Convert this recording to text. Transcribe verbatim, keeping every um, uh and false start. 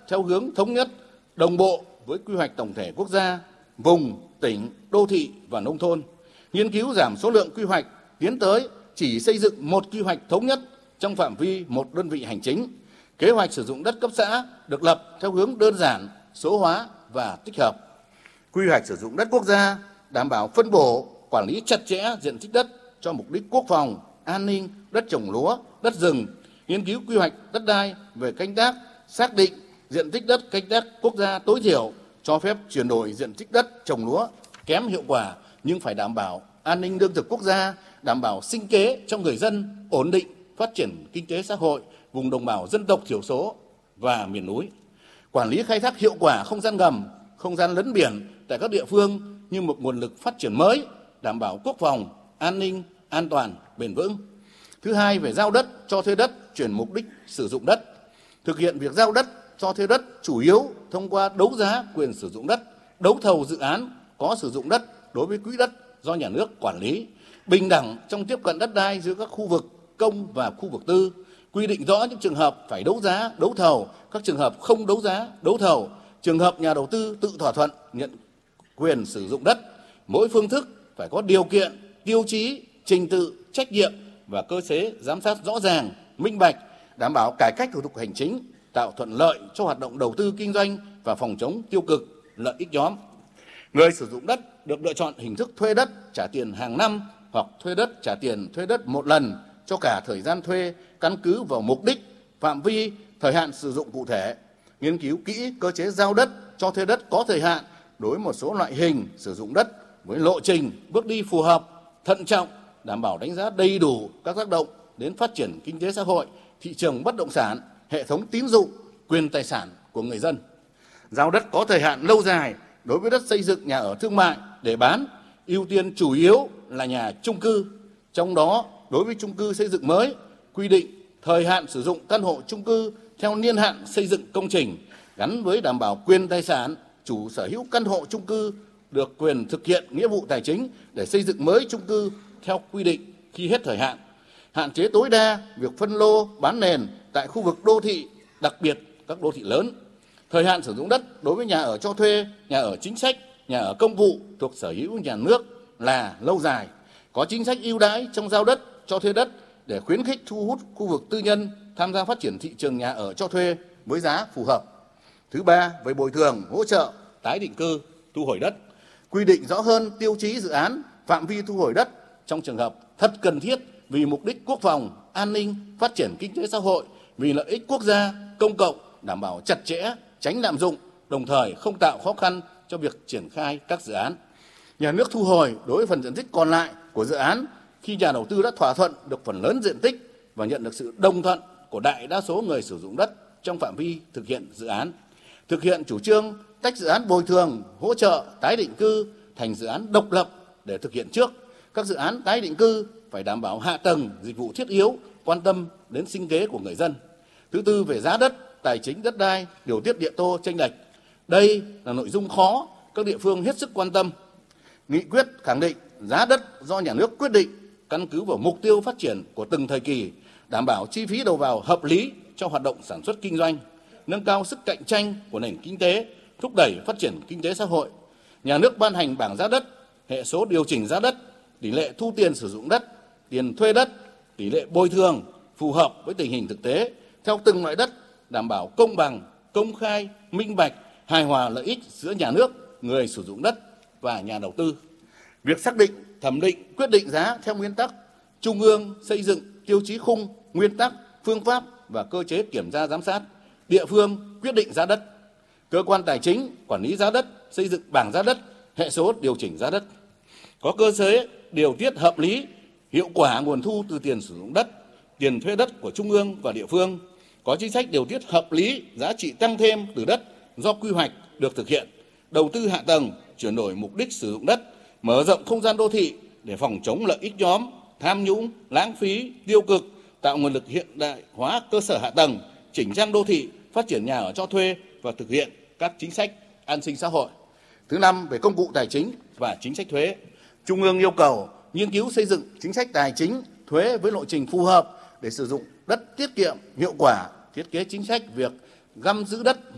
theo hướng thống nhất, đồng bộ với quy hoạch tổng thể quốc gia, vùng, tỉnh, đô thị và nông thôn. Nghiên cứu giảm số lượng quy hoạch, tiến tới chỉ xây dựng một quy hoạch thống nhất trong phạm vi một đơn vị hành chính. Kế hoạch sử dụng đất cấp xã được lập theo hướng đơn giản, số hóa và tích hợp. Quy hoạch sử dụng đất quốc gia đảm bảo phân bổ, quản lý chặt chẽ diện tích đất cho mục đích quốc phòng, an ninh, đất trồng lúa, đất rừng. Nghiên cứu quy hoạch đất đai về canh tác, xác định diện tích đất canh tác quốc gia tối thiểu, cho phép chuyển đổi diện tích đất trồng lúa kém hiệu quả nhưng phải đảm bảo an ninh lương thực quốc gia, đảm bảo sinh kế cho người dân, ổn định phát triển kinh tế xã hội vùng đồng bào dân tộc thiểu số và miền núi. Quản lý khai thác hiệu quả không gian ngầm, không gian lấn biển tại các địa phương như một nguồn lực phát triển mới, đảm bảo quốc phòng, an ninh, an toàn, bền vững. Thứ hai, về giao đất, cho thuê đất, chuyển mục đích sử dụng đất. Thực hiện việc giao đất, cho thuê đất chủ yếu thông qua đấu giá quyền sử dụng đất, đấu thầu dự án có sử dụng đất đối với quỹ đất do nhà nước quản lý, bình đẳng trong tiếp cận đất đai giữa các khu vực công và khu vực tư, quy định rõ những trường hợp phải đấu giá, đấu thầu, các trường hợp không đấu giá, đấu thầu, trường hợp nhà đầu tư tự thỏa thuận nhận quyền sử dụng đất. Mỗi phương thức phải có điều kiện, tiêu chí, trình tự, trách nhiệm và cơ chế giám sát rõ ràng, minh bạch, đảm bảo cải cách thủ tục hành chính, tạo thuận lợi cho hoạt động đầu tư kinh doanh và phòng chống tiêu cực, lợi ích nhóm. Người sử dụng đất được lựa chọn hình thức thuê đất trả tiền hàng năm hoặc thuê đất trả tiền thuê đất một lần cho cả thời gian thuê, căn cứ vào mục đích, phạm vi, thời hạn sử dụng cụ thể. Nghiên cứu kỹ cơ chế giao đất, cho thuê đất có thời hạn đối với một số loại hình sử dụng đất với lộ trình, bước đi phù hợp, thận trọng, đảm bảo đánh giá đầy đủ các tác động đến phát triển kinh tế xã hội, thị trường bất động sản, hệ thống tín dụng, quyền tài sản của người dân. Giao đất có thời hạn lâu dài đối với đất xây dựng nhà ở thương mại để bán, ưu tiên chủ yếu là nhà chung cư. Trong đó, đối với chung cư xây dựng mới, quy định thời hạn sử dụng căn hộ chung cư theo niên hạn xây dựng công trình, gắn với đảm bảo quyền tài sản, chủ sở hữu căn hộ chung cư được quyền thực hiện nghĩa vụ tài chính để xây dựng mới chung cư theo quy định khi hết thời hạn. Hạn chế tối đa việc phân lô bán nền tại khu vực đô thị, đặc biệt các đô thị lớn. Thời hạn sử dụng đất đối với nhà ở cho thuê, nhà ở chính sách, nhà ở công vụ thuộc sở hữu nhà nước là lâu dài. Có chính sách ưu đãi trong giao đất, cho thuê đất để khuyến khích thu hút khu vực tư nhân tham gia phát triển thị trường nhà ở cho thuê với giá phù hợp. Thứ ba, về bồi thường, hỗ trợ, tái định cư, thu hồi đất. Quy định rõ hơn tiêu chí dự án, phạm vi thu hồi đất trong trường hợp thật cần thiết vì mục đích quốc phòng, an ninh, phát triển kinh tế xã hội, vì lợi ích quốc gia, công cộng, đảm bảo chặt chẽ, tránh lạm dụng, đồng thời không tạo khó khăn cho việc triển khai các dự án. Nhà nước thu hồi đối với phần diện tích còn lại của dự án khi nhà đầu tư đã thỏa thuận được phần lớn diện tích và nhận được sự đồng thuận của đại đa số người sử dụng đất trong phạm vi thực hiện dự án. Thực hiện chủ trương tách dự án bồi thường, hỗ trợ, tái định cư thành dự án độc lập để thực hiện trước. Các dự án tái định cư phải đảm bảo hạ tầng, dịch vụ thiết yếu, quan tâm đến sinh kế của người dân. Thứ tư, về giá đất, tài chính đất đai, điều tiết địa tô chênh lệch. Đây là nội dung khó, các địa phương hết sức quan tâm. Nghị quyết khẳng định giá đất do nhà nước quyết định, căn cứ vào mục tiêu phát triển của từng thời kỳ, đảm bảo chi phí đầu vào hợp lý cho hoạt động sản xuất kinh doanh, nâng cao sức cạnh tranh của nền kinh tế, thúc đẩy phát triển kinh tế xã hội. Nhà nước ban hành bảng giá đất, hệ số điều chỉnh giá đất, tỷ lệ thu tiền sử dụng đất, tiền thuê đất, tỷ lệ bồi thường phù hợp với tình hình thực tế theo từng loại đất, đảm bảo công bằng, công khai, minh bạch, hài hòa lợi ích giữa nhà nước, người sử dụng đất và nhà đầu tư. Việc xác định, thẩm định, quyết định giá theo nguyên tắc trung ương xây dựng tiêu chí khung, nguyên tắc, phương pháp và cơ chế kiểm tra giám sát, địa phương quyết định giá đất, cơ quan tài chính quản lý giá đất, xây dựng bảng giá đất, hệ số điều chỉnh giá đất. Có cơ chế điều tiết hợp lý, hiệu quả nguồn thu từ tiền sử dụng đất, tiền thuê đất của trung ương và địa phương. Có chính sách điều tiết hợp lý giá trị tăng thêm từ đất do quy hoạch được thực hiện, đầu tư hạ tầng, chuyển đổi mục đích sử dụng đất, mở rộng không gian đô thị để phòng chống lợi ích nhóm, tham nhũng, lãng phí, tiêu cực, tạo nguồn lực hiện đại hóa cơ sở hạ tầng, chỉnh trang đô thị, phát triển nhà ở cho thuê và thực hiện các chính sách an sinh xã hội. Thứ năm, về công cụ tài chính và chính sách thuế. Trung ương yêu cầu nghiên cứu xây dựng chính sách tài chính, thuế với lộ trình phù hợp để sử dụng đất tiết kiệm, hiệu quả, thiết kế chính sách việc găm giữ đất